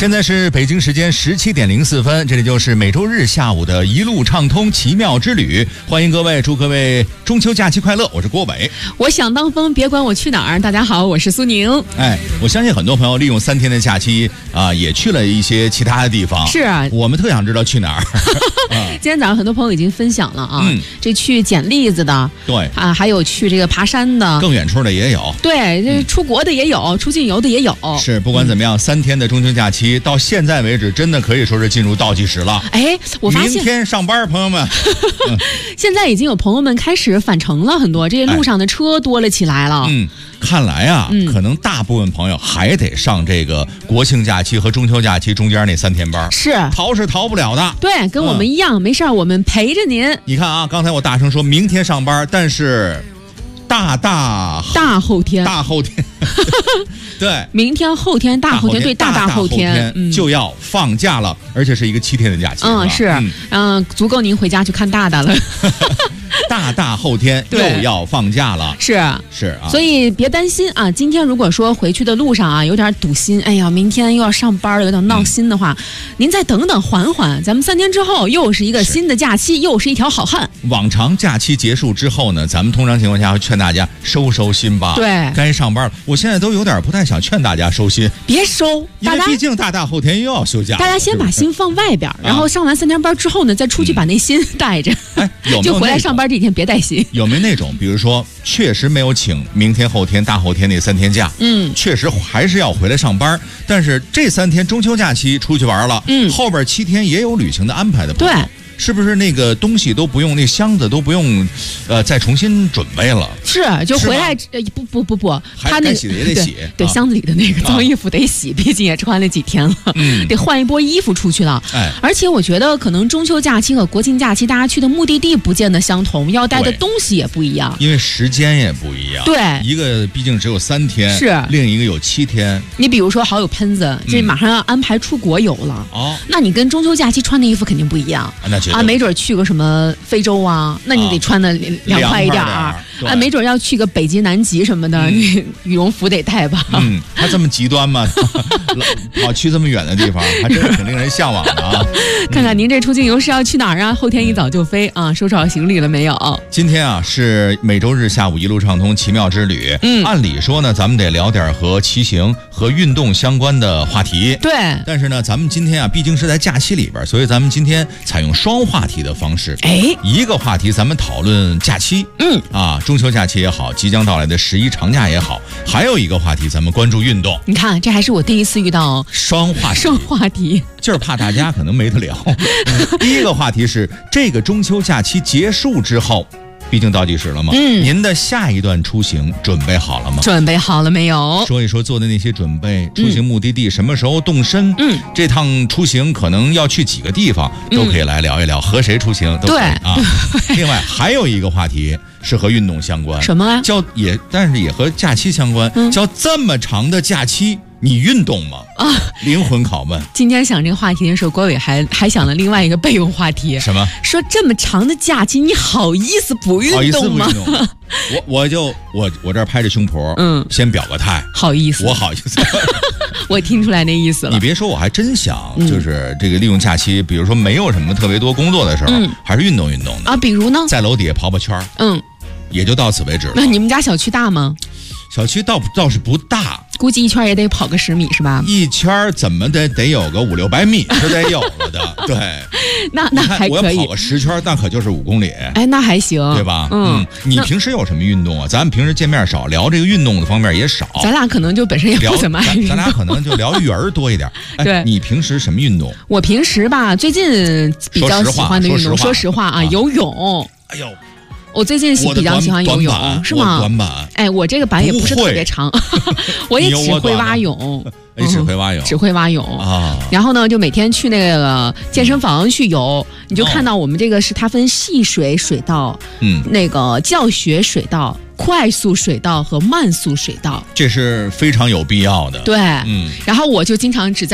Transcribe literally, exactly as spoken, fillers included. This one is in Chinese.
现在是北京时间十七点零四分，这里就是每周日下午的一路畅通奇妙之旅，欢迎各位，祝各位中秋假期快乐！我是郭伟， 我想当风，别管我去哪儿。大家好，我是苏宁。 哎，我相信很多朋友利用三天的假期啊、呃，也去了一些其他的地方。 是啊， 我们特想知道去哪儿。 今天早上很多朋友已经分享了啊，嗯、这去捡栗子的， 对啊，还有去这个爬山的， 更远处的也有， 对，这出国的也有，嗯、出境游的也有。 是，不管怎么样，嗯、三天的中秋假期到现在为止，真的可以说是进入倒计时了。 哎，我发现明天上班，朋友们， 嗯、现在已经有朋友们开始返程了，很多这些路上的车多了起来了。 嗯，看来啊、嗯，可能大部分朋友还得上这个国庆假期和中秋假期中间那三天班， 是逃是逃不了的。 对，跟我们一样，嗯、没事我们陪着您。 你看啊，刚才我大声说明天上班，但是大大大后天， 大后天，对， 明天、后天、大后天，对，大大后天就要放假了，嗯、而且是一个七天的假期。 嗯，是，嗯、呃，足够您回家去看大大了。 大大后天又要放假了， 是是啊， 所以别担心啊。今天如果说回去的路上啊有点堵心，哎呀，明天又要上班了，有点闹心的话，嗯、您再等等缓缓，咱们三天之后又是一个新的假期，又是一条好汉。 往常假期结束之后呢，咱们通常情况下会劝大家收收心吧， 对， 该上班了。我现在都有点不太想劝大家收心， 别收， 因为毕竟大大后天又要休假了， 大家先把心放外边，然后上完三天班之后呢，再出去把那心带着。 哎，有没有就回来上班这几天别带心。 有没有那种，比如说确实没有请明天、后天、大后天那三天假，嗯，确实还是要回来上班，但是这三天中秋假期出去玩了，嗯，后边七天也有旅行的安排的， 对。 是不是那个东西都不用，那箱子都不用，呃，再重新准备了？ 是，就回来，呃，不不不不，他那该洗的也得洗， 对，对啊、箱子里的那个脏衣服得洗，啊、毕竟也穿了几天了，嗯，得换一波衣服出去了。哎，而且我觉得可能中秋假期和国庆假期，大家去的目的地不见得相同，要带的东西也不一样， 因为时间也不一样。 对， 一个毕竟只有三天， 是， 另一个有七天。 你比如说好友喷子，这马上要安排出国游了，哦、嗯，那你跟中秋假期穿的衣服肯定不一样， 啊，那绝对啊，没准去个什么非洲啊，那你得穿的凉快一点啊，啊，没准要去个北极、南极什么的，嗯、你羽绒服得带吧？ 嗯，他这么极端吗？跑去这么远的地方，还真是挺令人向往的啊！ 看看您这出境游是要去哪儿啊？后天一早就飞啊？收拾好行李了没有？ 今天啊是每周日下午一路畅通奇妙之旅。嗯，按理说呢，咱们得聊点和骑行和运动相关的话题。 对， 但是呢，咱们今天啊，毕竟是在假期里边，所以咱们今天采用双话题的方式。 哎， 一个话题咱们讨论假期，嗯啊，中秋假期也好，即将到来的十一长假也好，还有一个话题咱们关注运动。 你看，这还是我第一次遇到双话题， 双话题， 就是怕大家可能没得聊。第一个话题是这个中秋假期结束之后，毕竟倒计时了嘛，嗯，您的下一段出行准备好了吗？ 准备好了没有？ 说一说做的那些准备，出行目的地、嗯、什么时候动身？嗯，这趟出行可能要去几个地方，嗯、都可以来聊一聊，和谁出行都可以啊。另外还有一个话题是和运动相关， 什么啊？ 叫也，但是也和假期相关，嗯、叫这么长的假期。你运动吗？啊，灵魂拷问。 今天想这个话题的时候，郭伟还还想了另外一个备用话题。 什么？ 说这么长的假期，你好意思不运动吗？ 好意思不运动？我我就我我这儿拍着胸脯，嗯，先表个态。 好意思， 我好意思。 我听出来那意思了。 你别说，我还真想，就是这个利用假期，比如说没有什么特别多工作的时候，嗯、还是运动运动的啊。比如呢， 在楼底下跑跑圈儿，嗯，也就到此为止了。 那你们家小区大吗？ 小区倒倒是不大， 估计一圈也得跑个十米是吧？ 一圈怎么得得有个五六百米是得有了的，对。 那那还可以。 我要跑个十圈，那可就是五公里。 哎，那还行， 对吧？嗯，嗯你平时有什么运动啊？咱们平时见面少，聊这个运动的方面也少。 咱俩可能就本身也不怎么爱运动， 咱俩可能就聊育儿多一点。哎、对，你平时什么运动？ 我平时吧，最近比较喜欢的运动，说实话啊，游泳。 哎呦。 我最近比较喜欢游泳，是吗？ 短板， 哎，我这个板也不是特别长，我也只会蛙泳， 哎，只会蛙泳， 只会蛙泳啊。然后呢，就每天去那个健身房去游，你就看到我们这个是它分细水水道，嗯，那个教学水道、快速水道和慢速水道， 这是非常有必要的。 对，嗯，然后我就经常只在